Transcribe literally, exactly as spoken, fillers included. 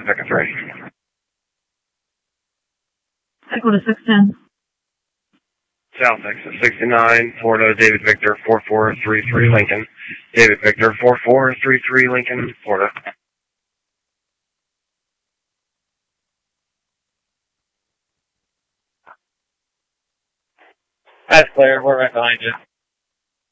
Echo three. Echo to six ten. South exit sixty-nine, Florida, David Victor, four four three three Lincoln. David Victor, four four three three Lincoln, Florida. That's clear. We're right behind you.